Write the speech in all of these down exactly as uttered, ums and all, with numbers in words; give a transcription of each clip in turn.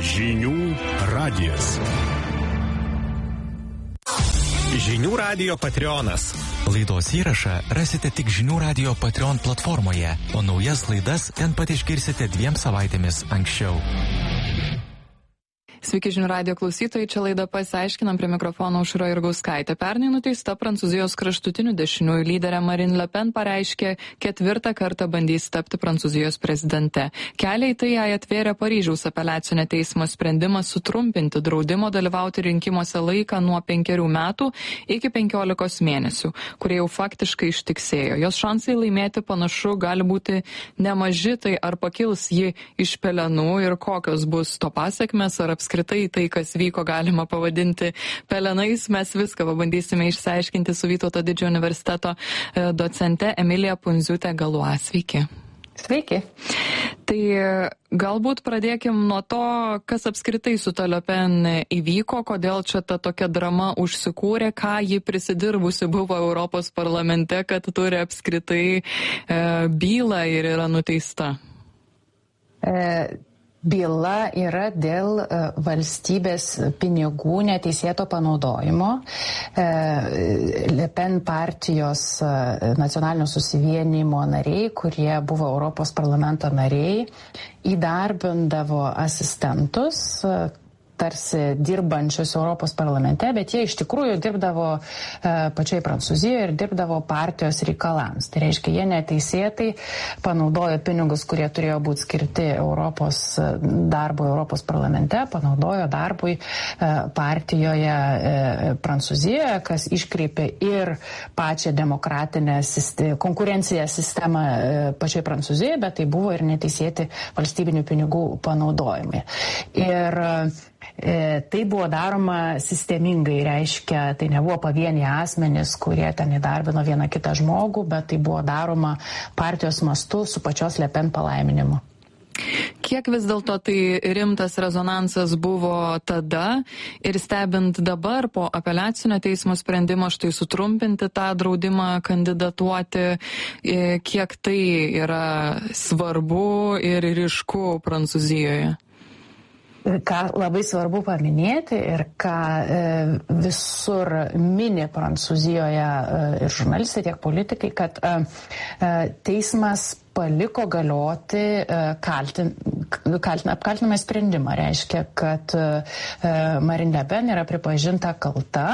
Žinių radijas. Žinių radijo Patreonas. Laidos įrašą rasite tik Žinių radijo Patreon platformoje, o naujas laidas ten pat išgirsite dviem savaitėmis anksčiau. Sveiki žinių radijo klausytojai, čia laida Pasiaiškinam, prie mikrofono Aušra Jurgauskaitė. Pernai nuteista Prancūzijos kraštutinių dešiniųjų lyderė Marine Le Pen pareiškė, ketvirtą kartą bandys tapti Prancūzijos prezidente. Kelią į tai jai atvėrė Paryžiaus apeliacinio teismo sprendimas sutrumpinti draudimo dalyvauti rinkimuose laiką nuo penkerių metų iki penkiolikos mėnesių, kurie jau faktiškai ištiksėjo. Jos šansai laimėti panašu gali būti nemaži, tai ar pakils ji iš pelenų ir kokios bus to pasekmės, ar apskritai tai, kas vyko, galima pavadinti pelenais. Mes viską pabandysime išsiaiškinti su Vytauto Didžiojo universiteto docente Emilija Pundziūtė-Galua. Sveiki. Sveiki. Tai galbūt pradėkim nuo to, kas apskritai su ta Le Pen įvyko, kodėl čia ta tokia drama užsikūrė, ką ji prisidirbusi buvo Europos parlamente, kad turi apskritai e, bylą ir yra nuteista. E... Byla yra dėl valstybės pinigų neteisėto panaudojimo. Le Pen partijos nacionalinio susivienijimo nariai, kurie buvo Europos parlamento nariai, įdarbindavo asistentus, tarsi dirbančius Europos parlamente, bet jie iš tikrųjų dirbdavo e, pačiai Prancūzijoje ir dirbdavo partijos reikalams. Tai reiškia, jie neteisėtai panaudojo pinigus, kurie turėjo būti skirti Europos darbui Europos parlamente, panaudojo darbui e, partijoje e, Prancūzijoje, kas iškreipė ir pačią demokratinę sistemą, konkurenciją sistemą e, pačiai Prancūzijoje, bet tai buvo ir neteisėti valstybinių pinigų panaudojimai. Ir E, tai buvo daroma sistemingai, reiškia, tai nebuvo pavieniai asmenys, kurie ten įdarbino vieną kitą žmogų, bet tai buvo daroma partijos mastu su pačios Le Pen palaiminimu. Kiek vis dėlto tai rimtas rezonansas buvo tada ir stebint dabar po apeliacinio teismo sprendimo štai sutrumpinti tą draudimą kandidatuoti, kiek tai yra svarbu ir ryšku Prancūzijoje? Ką labai svarbu paminėti ir ką e, visur mini Prancūzijoje e, ir žurnalistai, tiek politikai, kad e, teismas paliko galioti e, kaltin, kaltin, apkaltinamą sprendimą. Reiškia, kad e, Marine Le Pen yra pripažinta kalta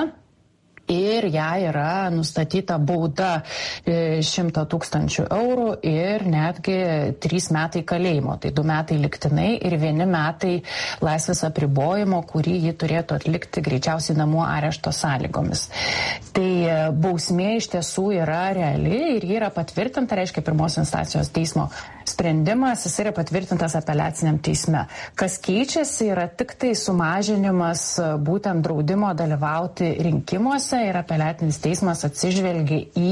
ir jai yra nustatyta bauda šimto tūkstančių eurų ir netgi trys metai kalėjimo. Tai du metai lygtinai ir vieni metai laisvės apribojimo, kurį ji turėtų atlikti greičiausiai namų arešto sąlygomis. Tai bausmė iš tiesų yra reali ir ji yra patvirtinta, reiškia pirmos instancijos teismo sprendimas, jis yra patvirtintas apeliaciniam teisme. Kas keičiasi yra tik tai sumažinimas būtent draudimo dalyvauti rinkimuose ir apeliacinis teismas atsižvelgia į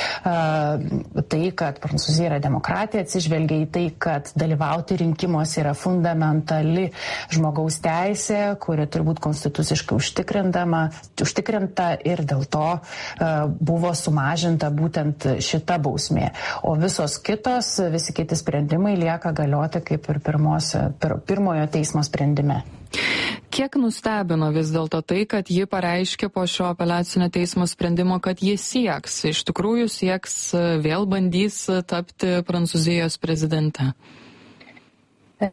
uh, tai, kad Prancūzija yra demokratija, atsižvelgia į tai, kad dalyvauti rinkimuose yra fundamentali žmogaus teisė, kuri turi būti konstituciškai užtikrinta ir dėl to uh, buvo sumažinta būtent šita bausmė. O visos kitos, visi kiti sprendimai lieka galioti kaip ir pirmos, pir, pirmojo teismo sprendime. Kiek nustebino vis dėlto tai, kad ji pareiškė po šio apeliacinio teismo sprendimo, kad ji sieks, iš tikrųjų sieks, vėl bandys tapti Prancūzijos prezidente? E,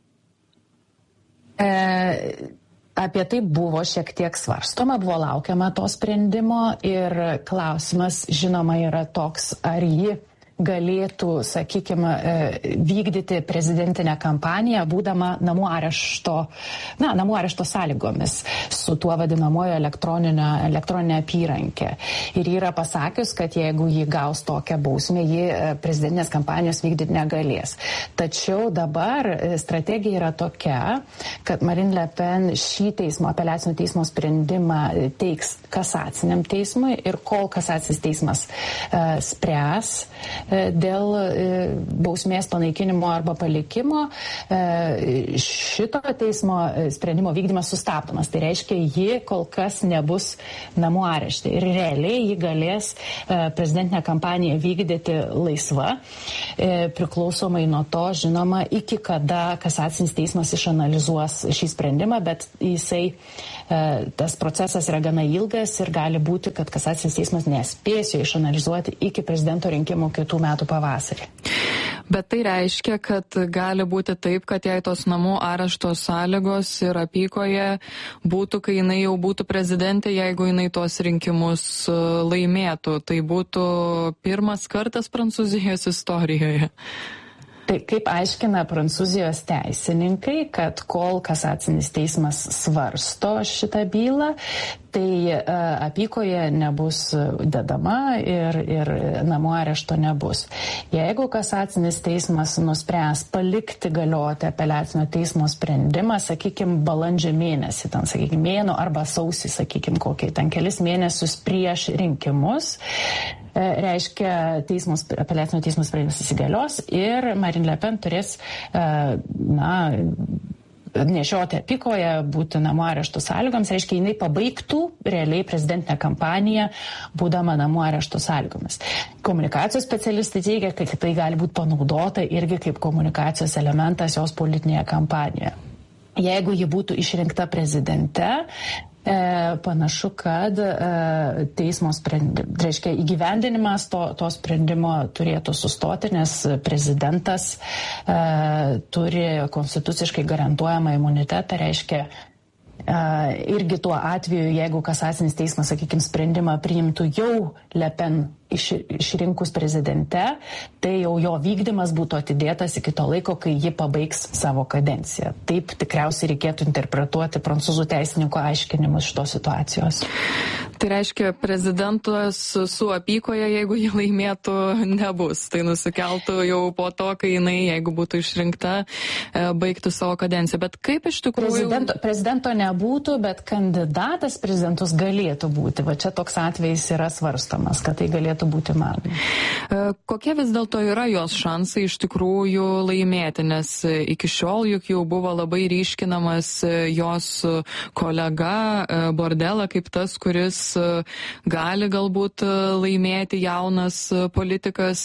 apie tai buvo šiek tiek svarstoma, buvo laukiama to sprendimo ir klausimas, žinoma, yra toks, ar ji galėtų, sakykime, vykdyti prezidentinę kampaniją, būdama namų arešto, na, namų arešto sąlygomis su tuo vadinamojo elektroninė apyrankė. Ir yra pasakius, kad jeigu ji gaus tokią bausmę, ji prezidentinės kampanijos vykdyti negalės. Tačiau dabar strategija yra tokia, kad Marine Le Pen šį teismo, apeliacinio teismo sprendimą teiks kasaciniam teismui ir kol kasacinis teismas uh, spręs, dėl bausmės panaikinimo arba palikimo, šito teismo sprendimo vykdymas sustabdomas. Tai reiškia, ji kol kas nebus namų arešte. Ir realiai ji galės prezidentinę kampaniją vykdyti laisva, priklausomai nuo to, žinoma, iki kada kasacinis teismas išanalizuos šį sprendimą, bet jisai, tas procesas yra gana ilgas ir gali būti, kad kasacinis teismas nespės jo išanalizuoti iki prezidento rinkimų kitų metų pavasarį. Bet tai reiškia, kad gali būti taip, kad jei tos namų arešto sąlygos ir apykoje būtų, kai jinai jau būtų prezidentė, jeigu jinai tuos rinkimus laimėtų, tai būtų pirmas kartas Prancūzijos istorijoje. Tai kaip aiškina Prancūzijos teisininkai, kad kol kasacinis teismas svarsto šitą bylą, tai uh, apykoje nebus dedama ir, ir namų arešto nebus. Jeigu kasacinis teismas nuspręs palikti galioti apeliacinio teismo sprendimą, sakykime, balandžio mėnesį, ten, sakykime, mėno arba sausį, sakykime, kokie ten kelis mėnesius prieš rinkimus, reiškia, teismos, apeliacinio teismo sprendimas įsigalios ir Marine Le Pen turės, na, nešioti apykoje, būti namų arešto sąlygoms, reiškia, jinai pabaigtų realiai prezidentinę kampaniją, būdama namų arešto sąlygomis. Komunikacijos specialistai teigia, kad tai gali būti panaudota irgi kaip komunikacijos elementas jos politinėje kampanijoje. Jeigu ji būtų išrinkta prezidente, E, panašu, kad e, teismo sprendimas, reiškia, įgyvendinimas to, to sprendimo turėtų sustoti, nes prezidentas e, turi konstituciškai garantuojamą imunitetą, reiškia, e, irgi tuo atveju, jeigu kasacinis teismas, sakykime, sprendimą priimtų jau Le Pen iš, išrinkus prezidente, tai jau jo vykdymas būtų atidėtas iki to laiko, kai ji pabaigs savo kadenciją. Taip tikriausiai reikėtų interpretuoti prancūzų teisininko aiškinimus šitos situacijos. Tai reiškia, prezidentas su apykoje, jeigu jį laimėtų, nebus. Tai nusikeltų jau po to, kai jinai, jeigu būtų išrinkta, baigtų savo kadenciją. Bet kaip iš tikrųjų... Prezidento, prezidento nebūtų, bet kandidatas prezidentus galėtų būti. Va čia toks atvejis yra svarstamas, kad tai galėtų būti manoma. Kokie vis dėlto yra jos šansai iš tikrųjų laimėti, nes iki šiol juk jau buvo labai ryškinamas jos kolega Bordela kaip tas, kuris gali galbūt laimėti, jaunas politikas,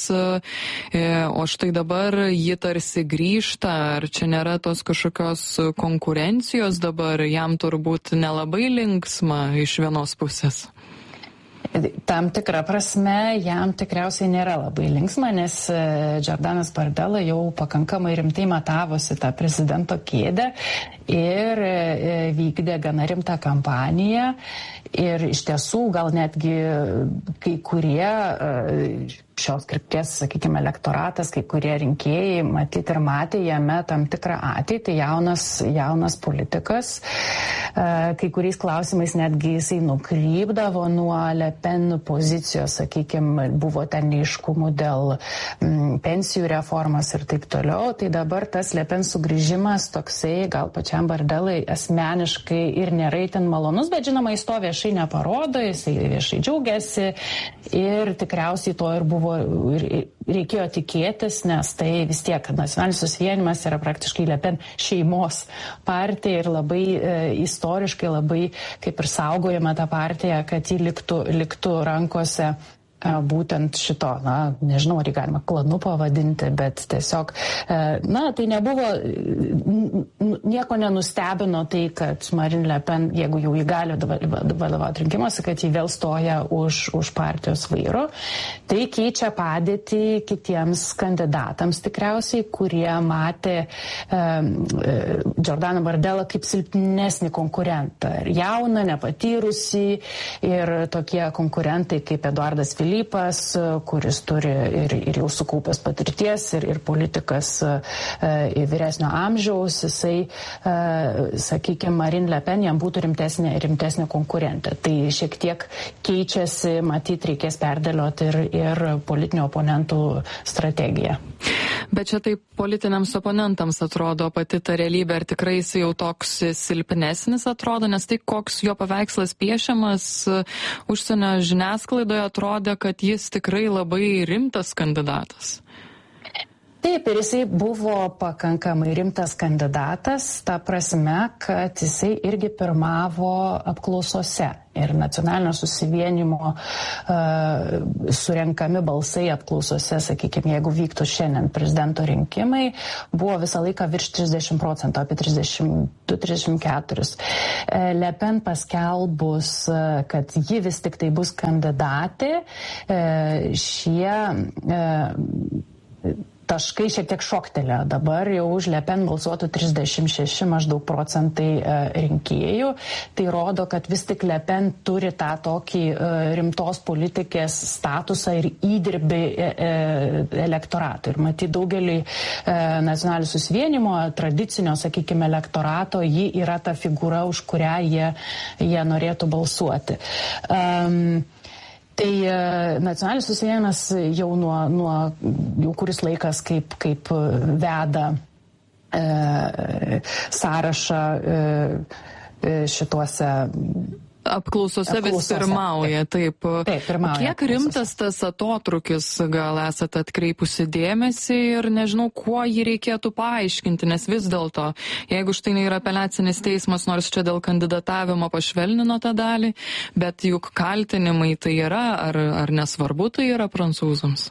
o štai dabar ji tarsi grįžta, ar čia nėra tos kažkokios konkurencijos dabar, jam turbūt nelabai linksma iš vienos pusės. Tam tikrą prasme jam tikriausiai nėra labai linksma, nes Jordanas Bardella jau pakankamai rimtai matavosi tą prezidento kėdę ir vykdė gana rimtą kampaniją ir iš tiesų gal netgi kai kurie šios krypties, sakykime, elektoratas, kai kurie rinkėjai matyti ir matė jame tam tikrą ateitį, jaunas, jaunas politikas. Kai kuriais klausimais netgi jisai nukrypdavo nuo Le Pen pozicijos, sakykime, buvo ten neiškumų dėl mm, pensijų reformos ir taip toliau. Tai dabar tas Le Pen sugrįžimas toksai, gal pačiam Bardelai asmeniškai ir nėra itin malonus, bet žinoma, jis to viešai neparodo, jisai viešai džiaugiasi ir tikriausiai to ir buvo ir reikėjo tikėtis, nes tai vis tiek nacionalinis susivienimas yra praktiškai Le Pen šeimos partija ir labai e, istoriškai labai kaip ir saugojama ta partija, kad ji liktų, liktų rankose būtent šito, na, nežinau, ar jį galima klanu pavadinti, bet tiesiog, na, tai nebuvo, nieko nenustebino tai, kad Marine Le Pen, jeigu jau jį gali vadovauti rinkimuose, kad jį vėl stoja už, už partijos vairo. Tai keičia padėtį kitiems kandidatams tikriausiai, kurie matė um, Jordaną Bardellą kaip silpnesnį konkurentą. Jauną, nepatyrusį ir tokie konkurentai kaip Eduardas Filipas, kuris turi ir, ir jau sukaupęs patirties, ir, ir politikas e, vyresnio amžiaus, jisai, e, sakykime, Marine Le Pen jam būtų rimtesnė, rimtesnė konkurentė. Tai šiek tiek keičiasi, matyt, reikės perdėlioti ir, ir politinių oponentų strategiją. Bet čia taip politiniams oponentams atrodo pati ta realybė, ar tikrai jis jau toks silpnesnis atrodo, nes tai koks jo paveikslas piešiamas užsienio žiniasklaidoje atrodė, kad jis tikrai labai rimtas kandidatas. Taip, ir jisai buvo pakankamai rimtas kandidatas, ta prasme, kad jisai irgi pirmavo apklausose. Ir nacionalinio susivienimo uh, surenkami balsai apklausose, sakykime, jeigu vyktų šiandien prezidento rinkimai, buvo visą laiką virš trisdešimt procentų, apie trisdešimt du trisdešimt keturi. Le Pen paskelbus, kad ji vis tik tai bus kandidatė, uh, šie uh, taškai šiek tiek šoktelė. Dabar jau už Le Pen balsuotų trisdešimt šeši maždaug procentai rinkėjų. Tai rodo, kad vis tik Le Pen turi tą tokį rimtos politikės statusą ir įdirbį elektorato. Ir matyt, daugelį nacionalinio susivienimo, tradicinio, sakykime, elektorato, ji yra ta figūra, už kurią jie, jie norėtų balsuoti. Um, Tai nacionalinis susivienimas jau nuo, nuo jau kuris laikas kaip, kaip veda e, sąrašą e, šituose apklausose vis pirmauja, taip. Taip, pirmauja. Kiek rimtas tas atotrukis, gal esate atkreipusi dėmesį ir nežinau, kuo jį reikėtų paaiškinti, nes vis dėlto, jeigu štai yra apeliacinis teismas, nors čia dėl kandidatavimo pašvelnino tą dalį, bet juk kaltinimai tai yra, ar, ar nesvarbu tai yra prancūzams?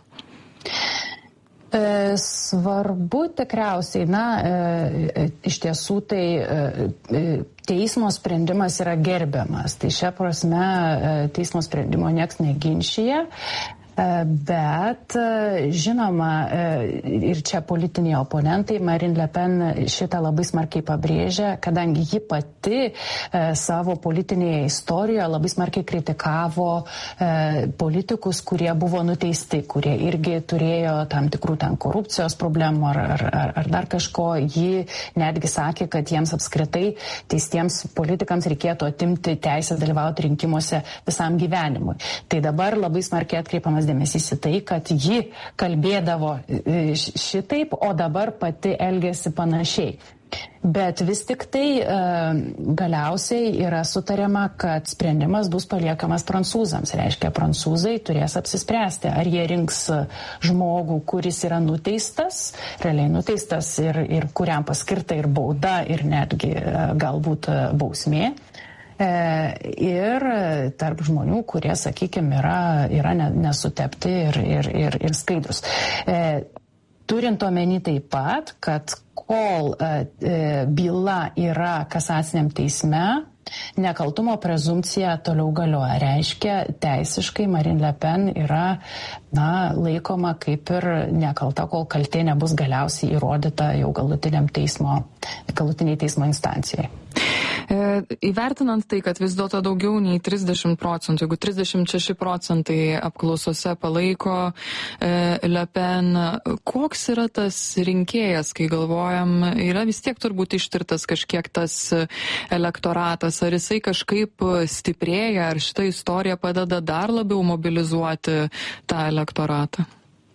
E, svarbu tikriausiai, na, e, iš tiesų tai e, teismo sprendimas yra gerbiamas. Tai šia prasme e, teismo sprendimo nieks neginčija. Bet, žinoma, ir čia politiniai oponentai, Marine Le Pen šitą labai smarkiai pabrėžia, kadangi ji pati savo politinėje istorijoje labai smarkiai kritikavo politikus, kurie buvo nuteisti, kurie irgi turėjo tam tikrų ten korupcijos problemų ar, ar, ar dar kažko. Ji netgi sakė, kad jiems apskritai teistiems politikams reikėtų atimti teisę dalyvauti rinkimuose visam gyvenimui. Tai dabar labai smarkiai atkreipiamas dėmesys į tai, kad ji kalbėdavo šitaip, o dabar pati elgėsi panašiai. Bet vis tik tai e, galiausiai yra sutariama, kad sprendimas bus paliekamas prancūzams. Reiškia, prancūzai turės apsispręsti, ar jie rinks žmogų, kuris yra nuteistas, realiai nuteistas ir, ir kuriam paskirta ir bauda, ir netgi e, galbūt bausmė. Ir tarp žmonių, kurie, sakykime, yra, yra nesutepti ir, ir, ir, ir skaidrus. Turint omeny taip pat, kad kol byla yra kasaciniam teisme, nekaltumo prezumpcija toliau galioja. Reiškia, teisiškai Marine Le Pen yra na, laikoma kaip ir nekalta, kol kaltė nebus galiausiai įrodyta jau galutiniam teismo, galutiniai teismo instancijai. Įvertinant tai, kad vis dėlto daugiau nei trisdešimt procentų, jeigu trisdešimt šeši procentai apklausose palaiko Le Pen, koks yra tas rinkėjas, kai galvojam, yra vis tiek turbūt ištirtas kažkiek tas elektoratas, ar jisai kažkaip stiprėja, ar šita istorija padeda dar labiau mobilizuoti tą elektoratą?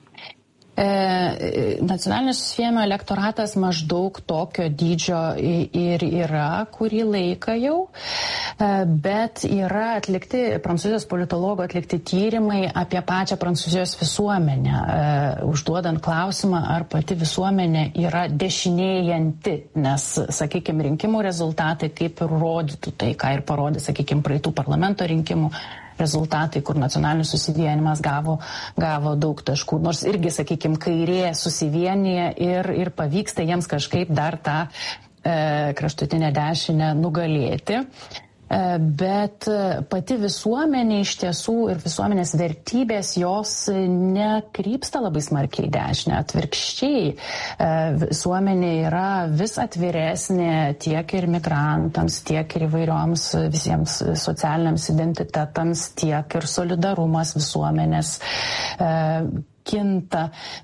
Nacionalinis susivienimo elektoratas maždaug tokio dydžio ir yra kurį laiką jau, bet yra atlikti, prancūzijos politologų atlikti tyrimai apie pačią prancūzijos visuomenę, užduodant klausimą, ar pati visuomenė yra dešinėjanti, nes, sakykime, rinkimų rezultatai kaip ir rodytų tai, ką ir parodė, sakykime, praeitų parlamento rinkimų rezultatai, kur nacionalinis susivienimas gavo, gavo daug taškų. Nors irgi, sakykime, kairė susivienyje ir, ir pavyksta jiems kažkaip dar tą e, kraštutinę dešinę nugalėti. Bet pati visuomenė iš tiesų ir visuomenės vertybės jos nekrypsta labai smarkiai dešinę. Atvirkščiai, visuomenė yra vis atviresnė tiek ir migrantams, tiek ir įvairioms visiems socialiniams identitetams, tiek ir solidarumas visuomenės kinta,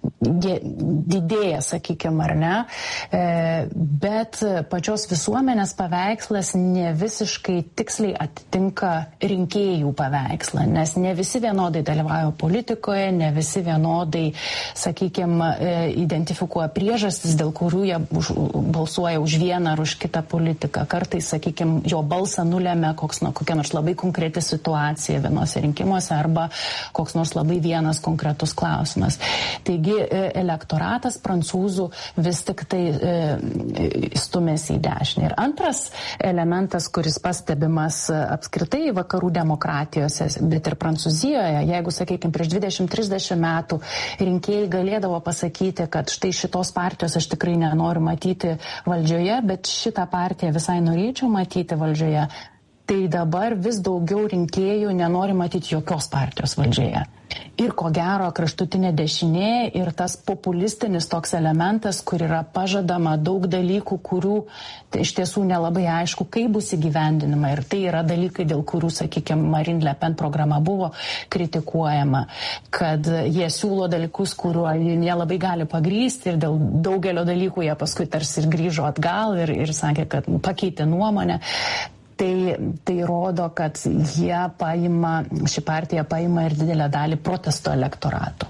didėja, sakykime, ar ne, bet pačios visuomenės paveikslas ne visiškai tiksliai atitinka rinkėjų paveikslą, nes ne visi vienodai dalyvauja politikoje, ne visi vienodai, sakykime, identifikuoja priežastis, dėl kurių jie už, balsuoja už vieną ar už kitą politiką. Kartais, sakykime, jo balsą nulėmė koks, nu, kokia nors labai konkreti situacija vienose rinkimuose arba koks nors labai vienas konkretus klausimas. Taigi elektoratas prancūzų vis tik tai e, stumėsi į dešinę. Ir antras elementas, kuris pastebimas apskritai vakarų demokratijose, bet ir Prancūzijoje, jeigu, sakykime, prieš dvidešimt trisdešimt metų rinkėjai galėdavo pasakyti, kad štai šitos partijos aš tikrai nenoriu matyti valdžioje, bet šitą partiją visai norėčiau matyti valdžioje, tai dabar vis daugiau rinkėjų nenori matyti jokios partijos valdžioje. Ir ko gero kraštutinė dešinė ir tas populistinis toks elementas, kur yra pažadama daug dalykų, kurių tai iš tiesų nelabai aišku, kaip bus įgyvendinama. Ir tai yra dalykai, dėl kurių, sakykime, Marine Le Pen programa buvo kritikuojama, kad jie siūlo dalykus, kuriuo jie labai gali pagrysti ir dėl daugelio dalykų jie paskui tarsi ir grįžo atgal ir, ir sakė, kad pakeitė nuomonę. Tai, tai rodo, kad jie paima, ši partija paima ir didelę dalį protesto elektorato.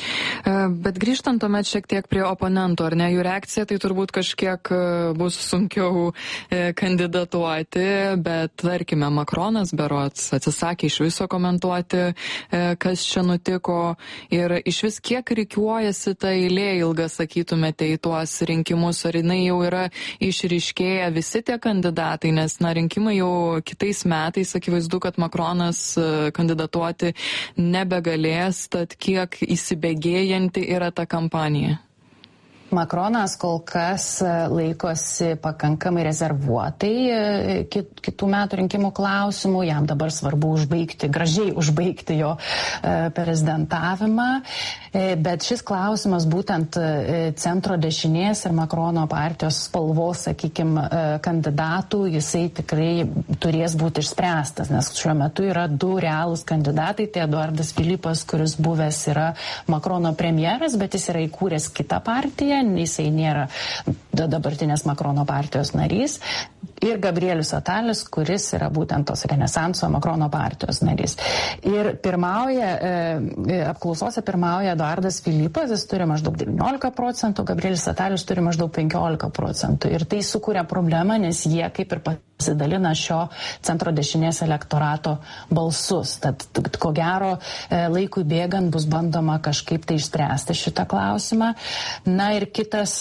Bet grįžtant tuomet šiek tiek prie oponentų, ar ne, jų reakcija tai turbūt kažkiek bus sunkiau kandidatuoti, bet tarkime Makronas berods atsisakė iš viso komentuoti, kas čia nutiko ir iš vis kiek rikiuojasi ta eilė ilga, sakytumėte, į tuos rinkimus, ar jinai jau yra išryškėję visi tie kandidatai, nes na, rinkimai jau kitais metais, akivaizdu, kad Makronas kandidatuoti nebegalės, tad kiek įsibėgėja yra ta kampanija? Makronas kol kas laikosi pakankamai rezervuotai kitų metų rinkimų klausimų. Jam dabar svarbu užbaigti, gražiai užbaigti jo prezidentavimą. Bet šis klausimas būtent centro dešinės ir Makrono partijos spalvos, sakykime, kandidatų, jisai tikrai turės būti išspręstas, nes šiuo metu yra du realūs kandidatai. Tai Eduardas Filipas, kuris buvęs yra Makrono premjeras, bet jis yra įkūręs kitą partiją, jisai nėra dabartinės Makrono partijos narys, ir Gabrielius Atalis, kuris yra būtent tos Renesanso Makrono partijos narys. Ir pirmauja, e, apklausose pirmauja Eduardas Filipas, jis turi maždaug devyniolika procentų, Gabrielius Atalis turi maždaug penkiolika procentų. Ir tai sukuria problemą, nes jie kaip ir pasidalina šio centro dešinės elektorato balsus. Tad ko gero laikui bėgant bus bandoma kažkaip tai išspręsti šitą klausimą. Na ir kitas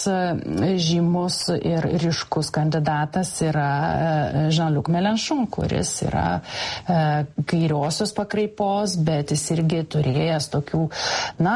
žymus ir ryškus kandidatas yra Jean-Luc Mélenchon, kuris yra kairiosios pakraipos, bet jis irgi turėjęs tokių, na,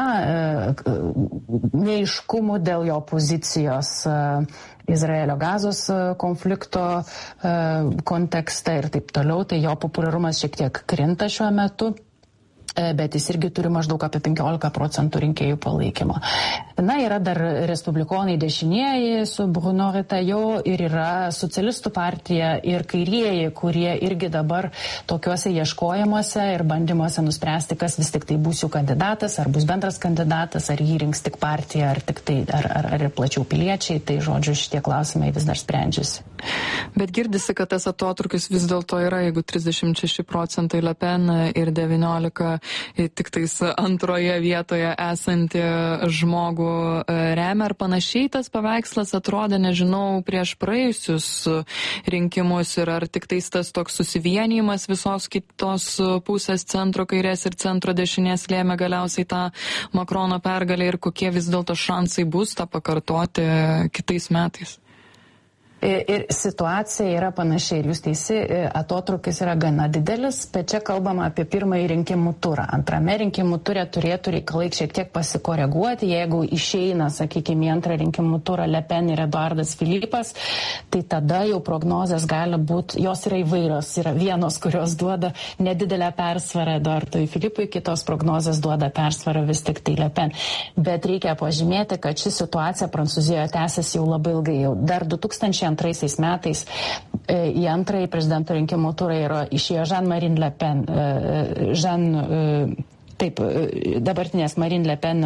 neiškumų dėl jo pozicijos Izraelio Gazos konflikto kontekste ir taip toliau, tai jo populiarumas šiek tiek krinta šiuo metu, bet jis irgi turi maždaug apie penkiolika procentų rinkėjų palaikymo. Na, yra dar respublikonai dešinieji su Bruno Retailleau ir yra socialistų partija ir kairieji, kurie irgi dabar tokiuose ieškojimuose ir bandymuose nuspręsti, kas vis tik tai bus jų kandidatas, ar bus bendras kandidatas, ar jį rinks tik partija, ar tik tai, ar, ar, ar plačiau piliečiai. Tai, žodžiu, šitie klausimai vis dar sprendžiasi. Bet girdisi, kad tas atotrukis vis dėlto yra, jeigu trisdešimt šeši procentai Le Pen ir devyniolika tik tais antroje vietoje esantį žmogų remia, ar panašiai tas paveikslas atrodė, nežinau, prieš praėjusius rinkimus, ir ar tik tais tas toks susivienijimas visos kitos pusės, centro kairės ir centro dešinės, lėmė galiausiai tą Makrono pergalę, ir kokie vis dėlto šansai bus tą pakartoti kitais metais? Ir situacija yra panašiai, ir jūs teisi, atotrukis yra gana didelis, bet čia kalbama apie pirmąjį rinkimų turą. Antrame rinkimų turė turėtų reikalai šiek tiek pasikoreguoti, jeigu išeina, sakykime, į antrą rinkimų turą Le Pen ir Eduardas Filipas, tai tada jau prognozės gali būti, jos yra įvairios, yra vienos, kurios duoda nedidelę persvarą Eduardui Filipui, kitos prognozės duoda persvarą vis tik tai Le Pen. Bet reikia pažymėti, kad ši situacija Prancūzijoje tęsiasi jau labai ilgai, jau dar du tūkstančiai antraisiais metais į antrąjį prezidento rinkimų turą yra išėjo Jean-Marie Le Pen, Jean taip, dabartinės Marine Le Pen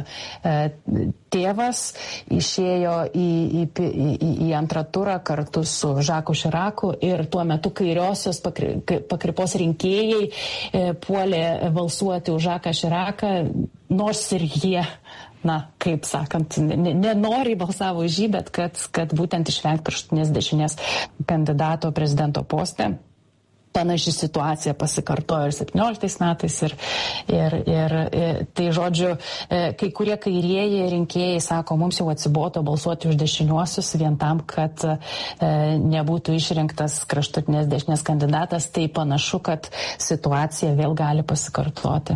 tėvas išėjo į, į, į, į antrą turą kartu su Žaku Širaku ir tuo metu kairiosios pakri, pakripos rinkėjai puolė balsuoti už Žaką Širaką, nors ir jie, na, kaip sakant, nenoriai balsavo už jį, bet kad, kad būtent išvengti kraštutinės dešinės kandidato prezidento poste. Panaši situacija pasikartojo ir septynioliktais metais ir, ir, ir, ir tai žodžiu, kai kurie kairieji rinkėjai sako, mums jau atsibodo balsuoti už dešiniuosius vien tam, kad e, nebūtų išrinktas kraštutinės dešinės kandidatas, tai panašu, kad situacija vėl gali pasikartoti.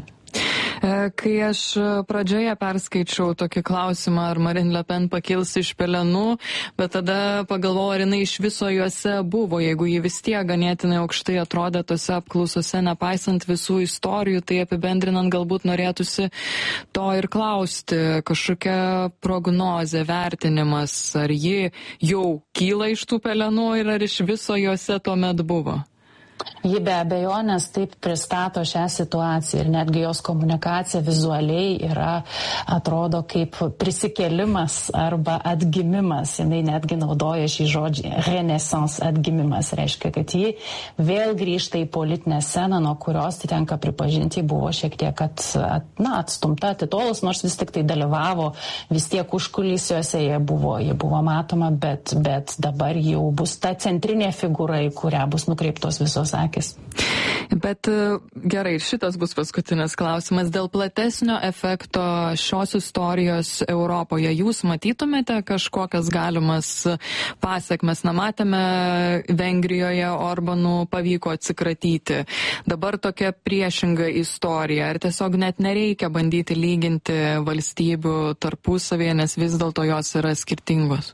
Kai aš pradžioje perskaičiau tokį klausimą, ar Marine Le Pen pakils iš pelenų, bet tada pagalvojau, ar jinai iš viso juose buvo, jeigu ji vis tiek ganėtinai aukštai atrodė tose apklausose, nepaisant visų istorijų, tai apibendrinant galbūt norėtųsi to ir klausti, kažkokia prognozė, vertinimas, ar ji jau kyla iš tų pelenų ir ar iš viso juose tuomet buvo? Ji be abejonės taip pristato šią situaciją ir netgi jos komunikacija vizualiai yra, atrodo, kaip prisikėlimas arba atgimimas. Jinai netgi naudoja šį žodžį renaissance, atgimimas. Reiškia, kad ji vėl grįžta į politinę sceną, nuo kurios tenka pripažinti, buvo šiek tiek at, at, na, atstumta, atitolus, nors vis tik tai dalyvavo vis tiek užkulisiuose, jie buvo, jie buvo matoma, bet, bet dabar jau bus ta centrinė figūra, į kurią bus nukreiptos visos akis. Bet gerai, šitas bus paskutinis klausimas. Dėl platesnio efekto šios istorijos Europoje jūs matytumėte kažkokias galimas pasiekmes? Na, matėme, Vengrijoje Orbanų pavyko atsikratyti. Dabar tokia priešinga istorija. Ar tiesiog net nereikia bandyti lyginti valstybių tarpusavėje, nes vis dėlto jos yra skirtingos?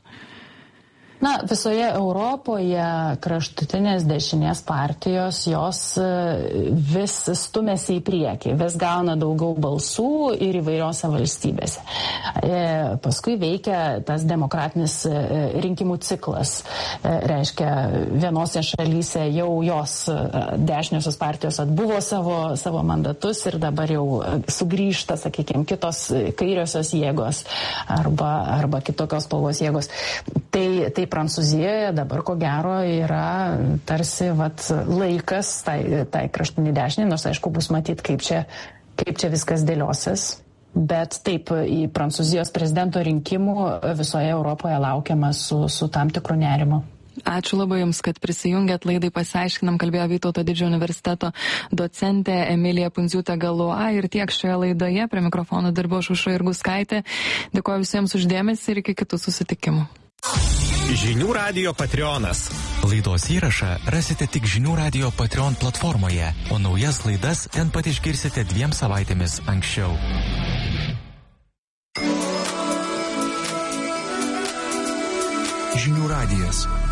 Na, visoje Europoje kraštutinės dešinės partijos, jos vis stumėsi į priekį, vis gauna daugiau balsų ir įvairiose valstybėse. E, paskui veikia tas demokratinis rinkimų ciklas. E, reiškia, vienose šalyse jau jos dešiniosios partijos atbuvo savo, savo mandatus ir dabar jau sugrįžta, sakykime, kitos kairiosios jėgos arba, arba kitokios spalvos jėgos. Tai, tai Prancūzijoje dabar, ko gero, yra tarsi vat, laikas tai, tai kraštiniai dešiniai, nors aišku bus matyti, kaip čia, kaip čia viskas dėliosis. Bet taip, į Prancūzijos prezidento rinkimų visoje Europoje laukiama su, su tam tikru nerimu. Ačiū labai Jums, kad prisijungėt laidai Pasiaiškinam, kalbėjo Vytauto Didžiojo universiteto docentė Emilija Pundziūtė Galua ir tiek šioje laidoje. Prie mikrofono dirbo Aušra Jurgauskaitė. Dėkuoju visiems už dėmesį ir iki kitų susitikimų. Žinių radijo Patreonas. Laidos įrašą rasite tik Žinių radijo Patreon platformoje, o naujas laidas ten pat išgirsite dviem savaitėmis anksčiau. Žinių radijas.